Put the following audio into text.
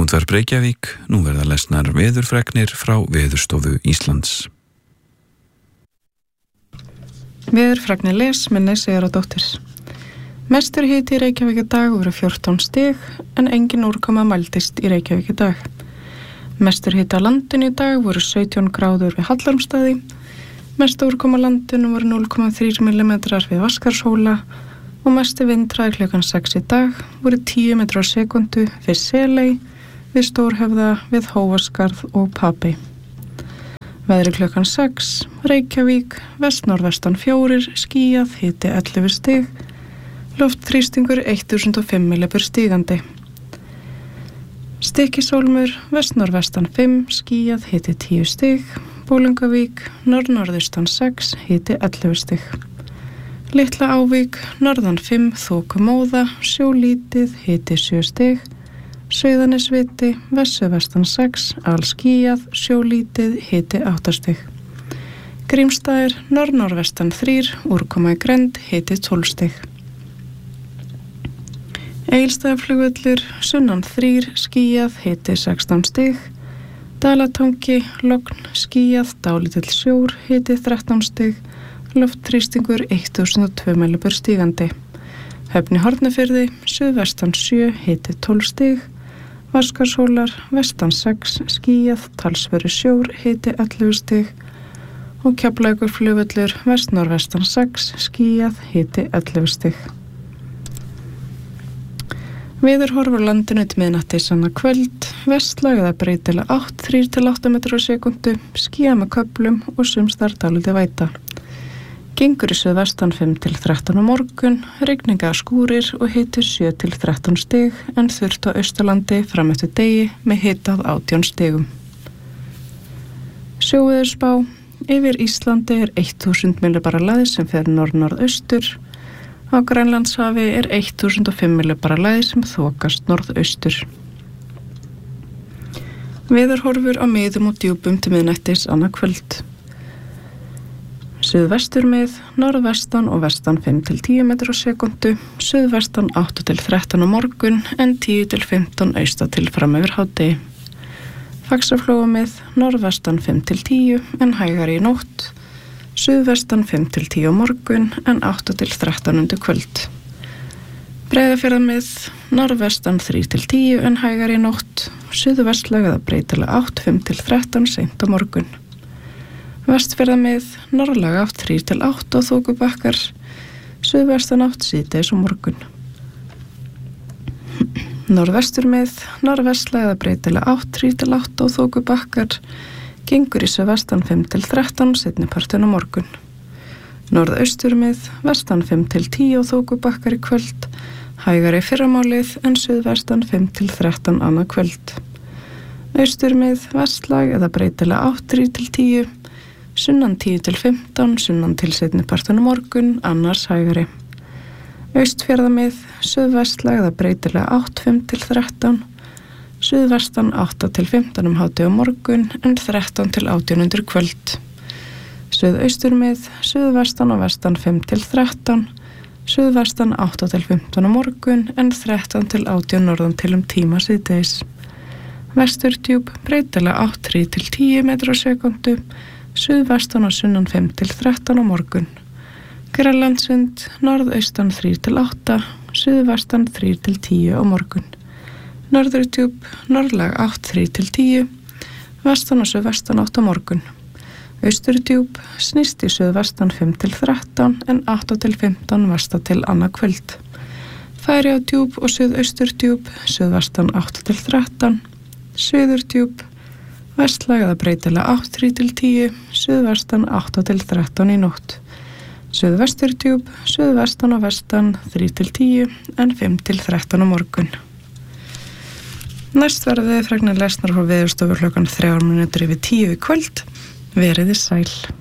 Útvarp Reykjavík, nú verða lesnar veðurfregnir frá Veðurstofu Íslands. Veðurfregnir les með Sigurðardóttir. Mestur hiti í Reykjavík í dag voru 14 stig en engin úrkoma mældist í Reykjavík í dag. Mestur hiti á landinu í dag voru 17 gráður við Hallormsstaði. Mestu úrkoma á landinu voru 0,3 mm við Vaskarshóla og mestu vindhraði klukkan 6 í dag voru 10 metrar á sekundu við Seley, við Stórhöfða, við Hófaskarð og Papey. Veðri klukkan 6, Reykjavík, vest-norðvestan 4, skýjað, hiti 11 stig, loftþrýstingur 1005 millibur stígandi. Stykkishólmur, vest-norðvestan 5, skýjað, hiti 10 stig, Bólingavík, norð-norðaustan 6, hiti 11 stig. Litla Ávík, norðan 5, þokumóða, sjólítið, hiti 7 stig, Sauðanesviti, vestan 6, alskýjað, sjólítið, hiti 8 stig. Grímsstaðir, norð-norðvestan 3, úrkoma í grennd, hiti 12 stig. Egilsstaðaflugvöllur, sunnan 3, skýjað, hiti 16 stig. Dalatangi, logn, skýjað, dálítill sjór, hiti 13 stig. Loftþrýstingur 1002 millibur stígandi. Höfn í Hornafirði, suðvestan 7, hiti 12 stig. Vaskarshólar, vestan 6, skýjað, talsverður sjór, hiti 11 stig. Og Keflavíkurflugvöllur, vest-norðvestan 6, skýjað, hiti 11 stig. Veðurhorfur landinu til miðnætti annað kvöld, vestlæg eða breytileg átt 3 til 8 metrar á sekundu, skýjað með köflum og sums staðar dálítil væta. Gengur í suðvestan 5 til 13 á morgun, rigninga skúrir og hiti 7 til 13 stig en þurrt á Austurlandi fram eftir degi með hita 18 stigum. Sjóveðurspá, yfir Íslandi 1000 millibara lægð sem fer norð-norðaustur. Á Grænlandshafi 1005 millibara lægð sem þokast norðaustur. Veðurhorfur á miðum og djúpum til miðnættis annað kvöld. Suðvestur með, norðvestan og vestan 5 til 10 metrar á sekundu, suðvestan 8 til 13 á morgun en 10 til 15 austa til fram yfir hádegi. Faxaflóa með, norðvestan 5 til 10 en hægari í nótt, suðvestan 5 til 10 á morgun en 8 til 13 undir kvöld. Breiðafjarðar með, norðvestan 3 til 10 en hægari í nótt, suðvestlæg eða breytileg átt 5 til 13 seint á morgun. Vestfjarðar með, norðlæg átt 3 til 8 og þokubakkar, suðvestan átt síðdegis á morgun. Norðvestur með, norðvestlæg eða breytileg átt 3 til 8 og þokubakkar, gengur í suðvestan 5 til 13 seinni partinn á morgun. Norðaustur með, vestan 5 til 10 og þokubakkar í kvöld, hægari fyrramálið en suðvestan 5 til 13 annað kvöld. Austur með, vestlæg eða breytileg átt 3 til 10, sunnan 10 til 15, sunnan til seinni partinn á morgun, annars hægari. Austfjarðar með, suðvestlæg eða breytileg átt 5 til 13, suðvestan 8 til 15 hádegi á morgun en 13 til 18 undir kvöld. Suðaustur með, suðvestan og vestan 5 til 13, suðvestan 8 til 15 á morgun en 13 til 18 norðan til tíma síðdegis. Vesturdjúp, breytileg átt 3 til 10 metrar á sekundu, suðvestan og sunnan 5 til 13 á morgun. Grænlandssund, norðaustan 3 til 8, suðvestan 3 til 10 á morgun. Norðurdjúp, norðlæg átt 3 til 10, vestan og suðvestan 8 á morgun. Austurdjúp, snýst í suðvestan 5 til 13 en 8 til 15 vestan til annað kvöld. Færeyjadjúp og suðausturdjúp, suðvestan 8 til 13, suðurdjúp, vestlæg eða breytileg átt 3 til 10, suðvestan 8 til 13 í nótt. Suðvesturdjúp, suðvestan og vestan 3 til 10 en 5 til 13 á morgun. Næst verða veðurfregnir lesnar frá Veðurstofu klukkan 3:10 í kvöld. Veriði sæl.